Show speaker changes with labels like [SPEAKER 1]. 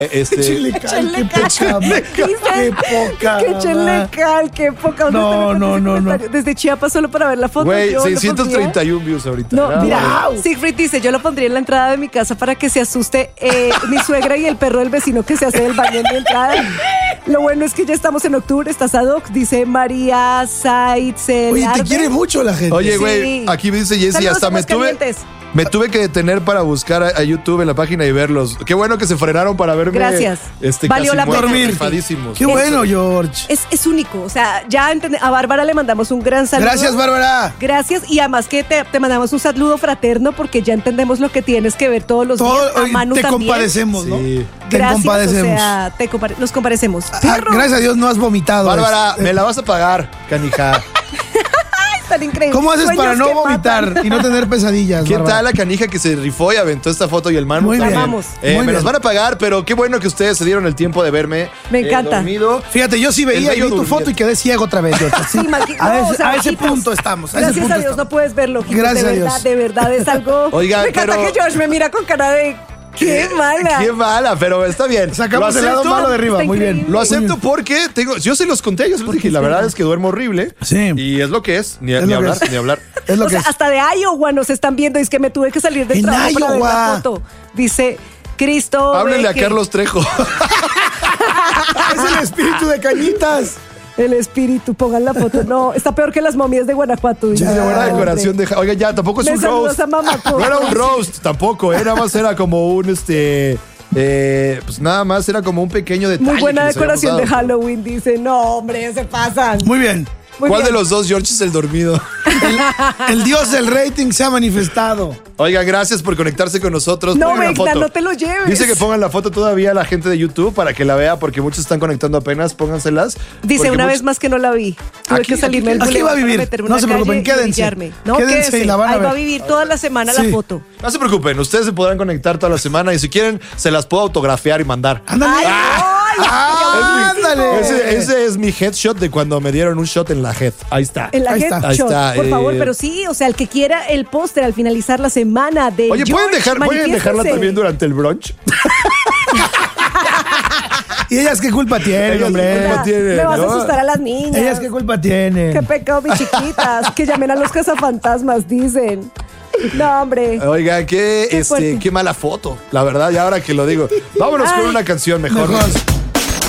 [SPEAKER 1] Échenle cal, qué poca.
[SPEAKER 2] Que échenle cal, qué poca.
[SPEAKER 1] No.
[SPEAKER 2] Desde Chiapas solo para ver la foto.
[SPEAKER 3] Güey,
[SPEAKER 2] yo
[SPEAKER 3] 631 views ahorita.
[SPEAKER 2] No, mira,
[SPEAKER 1] Wow.
[SPEAKER 2] Siegfried dice, yo lo pondría en la entrada de mi casa para que se asuste mi suegra y el perro del vecino que se hace del baño en mi entrada. Lo bueno es que ya estamos en octubre, estás ad hoc, dice María Saitzel.
[SPEAKER 1] Oye, te quiere mucho la gente.
[SPEAKER 3] Oye,
[SPEAKER 2] Sí.
[SPEAKER 3] güey, aquí dice Jessy,
[SPEAKER 2] Saludos
[SPEAKER 3] hasta
[SPEAKER 2] a Aguascalientes.
[SPEAKER 3] me tuve que detener para buscar a YouTube en la página y verlos. Qué bueno que se frenaron para verme.
[SPEAKER 2] Gracias. Valió
[SPEAKER 3] casi
[SPEAKER 2] la pena.
[SPEAKER 3] muerto, rifadísimos.
[SPEAKER 1] Qué bueno, George.
[SPEAKER 2] Es único, o sea, ya a Bárbara le mandamos un gran saludo.
[SPEAKER 1] Gracias, Bárbara.
[SPEAKER 2] Gracias, y además que te mandamos un saludo fraterno porque ya entendemos lo que tienes que ver todos los días. A Manu
[SPEAKER 1] te
[SPEAKER 2] también.
[SPEAKER 1] compadecemos, ¿no?
[SPEAKER 3] Sí.
[SPEAKER 1] Te
[SPEAKER 2] Gracias,
[SPEAKER 1] compadecemos.
[SPEAKER 2] o sea, nos compadecemos.
[SPEAKER 1] Gracias a Dios no has vomitado.
[SPEAKER 3] Bárbara, me la vas a pagar, canija.
[SPEAKER 2] Tan increíble.
[SPEAKER 1] ¿Cómo haces
[SPEAKER 2] Sueños
[SPEAKER 1] para no
[SPEAKER 2] que
[SPEAKER 1] vomitar
[SPEAKER 2] matan.
[SPEAKER 1] y no tener pesadillas?
[SPEAKER 3] ¿Qué
[SPEAKER 1] Bárbara?
[SPEAKER 3] tal la canija que se rifó y aventó esta foto y el Manu?
[SPEAKER 1] Muy bien.
[SPEAKER 2] Amamos.
[SPEAKER 1] Muy
[SPEAKER 3] Me
[SPEAKER 1] bien.
[SPEAKER 3] los van a pagar, pero qué bueno que ustedes se dieron el tiempo de verme.
[SPEAKER 2] Me encanta.
[SPEAKER 3] Dormido.
[SPEAKER 1] Fíjate, yo sí
[SPEAKER 3] El
[SPEAKER 1] veía y
[SPEAKER 3] bello
[SPEAKER 1] vi tu
[SPEAKER 3] durmiendo.
[SPEAKER 1] foto y quedé ciego otra vez, George.
[SPEAKER 2] Sí, Maqui-
[SPEAKER 1] a
[SPEAKER 2] no,
[SPEAKER 1] ese,
[SPEAKER 2] o sea,
[SPEAKER 1] a ese
[SPEAKER 2] ojitos.
[SPEAKER 1] punto estamos.
[SPEAKER 2] Gracias a Dios no puedes verlo, ojitos,
[SPEAKER 1] Gracias a
[SPEAKER 2] de verdad,
[SPEAKER 1] Dios.
[SPEAKER 2] de verdad es algo.
[SPEAKER 3] Oigan,
[SPEAKER 2] me encanta
[SPEAKER 3] pero-
[SPEAKER 2] que George me mira con cara de qué mala.
[SPEAKER 3] Qué mala, pero está bien.
[SPEAKER 1] Sacamos
[SPEAKER 3] Lo
[SPEAKER 1] el lado
[SPEAKER 3] acepto.
[SPEAKER 1] malo de arriba.
[SPEAKER 2] Está
[SPEAKER 1] Muy bien.
[SPEAKER 2] increíble.
[SPEAKER 3] Lo acepto porque yo se los conté, yo se los dije, la verdad es que duermo horrible.
[SPEAKER 1] Sí.
[SPEAKER 3] Y es lo que es, ni
[SPEAKER 1] Es
[SPEAKER 3] ni
[SPEAKER 1] lo que
[SPEAKER 3] hablar,
[SPEAKER 1] es.
[SPEAKER 3] ni hablar.
[SPEAKER 1] Es lo
[SPEAKER 2] O
[SPEAKER 1] que
[SPEAKER 2] sea,
[SPEAKER 1] es.
[SPEAKER 2] hasta de Iowa nos están viendo y es que me tuve que salir del
[SPEAKER 1] En
[SPEAKER 2] trabajo para ver la
[SPEAKER 1] Iowa.
[SPEAKER 2] foto. Dice Cristo.
[SPEAKER 3] Háblenle a
[SPEAKER 2] que
[SPEAKER 3] Carlos Trejo.
[SPEAKER 1] Es el espíritu de Cañitas.
[SPEAKER 2] el espíritu, pongan la foto. No, está peor que las momias de Guanajuato. dice.
[SPEAKER 3] De buena
[SPEAKER 2] Ay,
[SPEAKER 3] decoración de... Oiga, ya, tampoco es
[SPEAKER 2] Me
[SPEAKER 3] un
[SPEAKER 2] saludas
[SPEAKER 3] roast.
[SPEAKER 2] a Mamaco.
[SPEAKER 3] No era un roast tampoco, nada más era como un pues nada más era como un pequeño detalle.
[SPEAKER 2] Muy buena
[SPEAKER 3] que les habíamos
[SPEAKER 2] decoración de
[SPEAKER 3] dado.
[SPEAKER 2] Halloween, dice. No, hombre, se pasan.
[SPEAKER 1] Muy bien.
[SPEAKER 2] Muy
[SPEAKER 3] ¿Cuál
[SPEAKER 2] bien.
[SPEAKER 3] de los dos George es el dormido?
[SPEAKER 1] El dios del rating se ha manifestado.
[SPEAKER 3] Oigan, gracias por conectarse con nosotros.
[SPEAKER 2] No,
[SPEAKER 3] Pongan la
[SPEAKER 2] Vecna,
[SPEAKER 3] foto.
[SPEAKER 2] no te lo lleves.
[SPEAKER 3] Dice que pongan la foto todavía a la gente de YouTube para que la vea, porque muchos están conectando apenas. Pónganselas.
[SPEAKER 2] Dice
[SPEAKER 3] porque
[SPEAKER 2] una
[SPEAKER 3] muchos-
[SPEAKER 2] vez más que no la vi. Tuve
[SPEAKER 3] Aquí-
[SPEAKER 2] que salirme del
[SPEAKER 1] aquí va a
[SPEAKER 2] boulevard para
[SPEAKER 1] vivir.
[SPEAKER 2] meterme
[SPEAKER 1] No
[SPEAKER 2] en
[SPEAKER 1] se
[SPEAKER 2] una
[SPEAKER 1] preocupen,
[SPEAKER 2] calle y
[SPEAKER 1] quédense.
[SPEAKER 2] brillarme. No,
[SPEAKER 1] Quédense y la van a
[SPEAKER 2] Ahí va a
[SPEAKER 1] ver.
[SPEAKER 2] vivir toda la semana
[SPEAKER 1] Sí.
[SPEAKER 2] la foto.
[SPEAKER 3] No se preocupen, ustedes se podrán conectar toda la semana y si quieren, se las puedo autografiar y mandar.
[SPEAKER 1] Ándale.
[SPEAKER 2] Ay, ay,
[SPEAKER 1] ándale.
[SPEAKER 3] Ese es mi headshot de cuando me dieron un shot en la head. Ahí está.
[SPEAKER 2] En la
[SPEAKER 1] Ahí
[SPEAKER 2] headshot,
[SPEAKER 1] está.
[SPEAKER 3] Ahí está,
[SPEAKER 2] por favor,
[SPEAKER 3] eh.
[SPEAKER 2] pero sí, o sea, el que quiera el póster al finalizar la semana de
[SPEAKER 3] Oye, ¿pueden
[SPEAKER 2] George,
[SPEAKER 3] dejarla
[SPEAKER 2] manifiéstense.
[SPEAKER 3] también durante el brunch?
[SPEAKER 1] ¿Y ellas qué culpa tienen,
[SPEAKER 3] Ellas
[SPEAKER 1] hombre?
[SPEAKER 3] qué culpa tienen,
[SPEAKER 2] Me vas a
[SPEAKER 3] ¿no?
[SPEAKER 2] asustar a las niñas.
[SPEAKER 1] ¿Ellas qué culpa tienen?
[SPEAKER 2] Qué pecado, mis chiquitas. Que llamen a los cazafantasmas, dicen. No, hombre.
[SPEAKER 3] Oiga,
[SPEAKER 2] Qué fuerte.
[SPEAKER 3] qué mala foto, la verdad, y ahora que lo digo. Vámonos con
[SPEAKER 2] Ay.
[SPEAKER 3] una canción mejor.
[SPEAKER 1] Mejor.